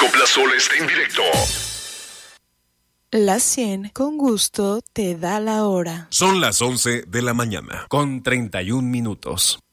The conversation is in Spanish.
Copla Sol está en directo. La 100 con gusto te da la hora. Son las 11 de la mañana, con 31 minutos.